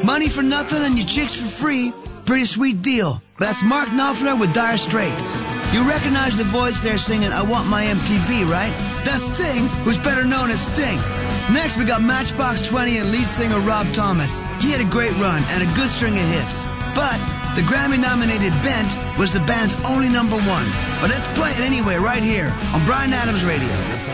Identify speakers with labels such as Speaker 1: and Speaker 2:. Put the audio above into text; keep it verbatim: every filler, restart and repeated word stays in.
Speaker 1: Money for nothing and your chicks for free. Pretty sweet deal. That's Mark Knopfler with Dire Straits. You recognize the voice there singing I Want My M T V, right? That's Sting, who's better known as Sting. Next, we got Matchbox twenty and lead singer Rob Thomas. He had a great run and a good string of hits. But the Grammy-nominated Bent was the band's only number one. But let's play it anyway right here on Bryan Adams Radio.